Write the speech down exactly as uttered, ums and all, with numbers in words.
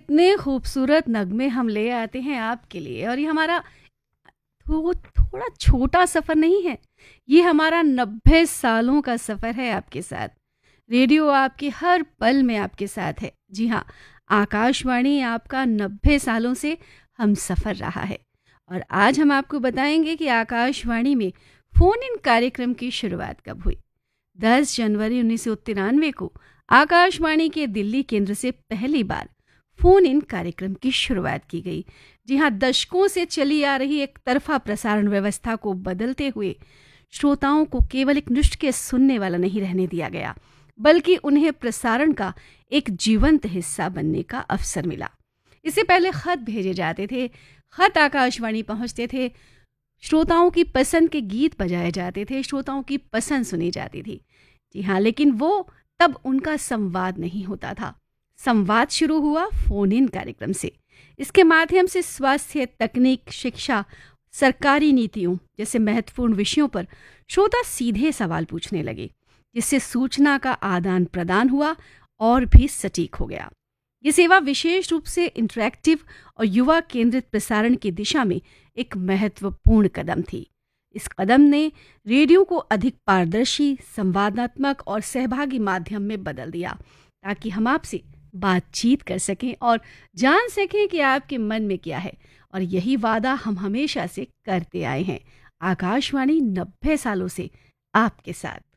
कितने खूबसूरत नगमे हम ले आते हैं आपके लिए। और ये हमारा थो, थोड़ा छोटा सफ़र नहीं है, ये हमारा नब्बे सालों का सफ़र है आपके साथ। रेडियो आपके हर पल में आपके साथ है। जी हाँ, आकाशवाणी आपका नब्बे सालों से हम सफ़र रहा है। और आज हम आपको बताएंगे कि आकाशवाणी में फ़ोन इन कार्यक्रम की शुरुआत कब हुई। दस जनवरी उन्नीस सौ तिरानवे को आकाशवाणी के दिल्ली केंद्र से पहली बार फ़ोन इन कार्यक्रम की शुरुआत की गई। जी हाँ, दशकों से चली आ रही एक तरफा प्रसारण व्यवस्था को बदलते हुए श्रोताओं को केवल एक नुष्ट के सुनने वाला नहीं रहने दिया गया, बल्कि उन्हें प्रसारण का एक जीवंत हिस्सा बनने का अवसर मिला। इससे पहले खत भेजे जाते थे, खत आकाशवाणी पहुंचते थे, श्रोताओं की पसंद के गीत बजाए जाते थे, श्रोताओं की पसंद सुनी जाती थी। जी हाँ, लेकिन वो तब उनका संवाद नहीं होता था। संवाद शुरू हुआ फोन इन कार्यक्रम से। इसके माध्यम से स्वास्थ्य, तकनीक, शिक्षा, सरकारी नीतियों जैसे महत्वपूर्ण विषयों पर श्रोता सीधे सवाल पूछने लगे, जिससे सूचना का आदान प्रदान हुआ और भी सटीक हो गया। ये सेवा विशेष रूप से इंटरैक्टिव और युवा केंद्रित प्रसारण की दिशा में एक महत्वपूर्ण कदम थी। इस कदम ने रेडियो को अधिक पारदर्शी, संवादात्मक और सहभागी माध्यम में बदल दिया, ताकि हम आपसे बातचीत कर सकें और जान सकें कि आपके मन में क्या है। और यही वादा हम हमेशा से करते आए हैं। आकाशवाणी नब्बे सालों से आपके साथ।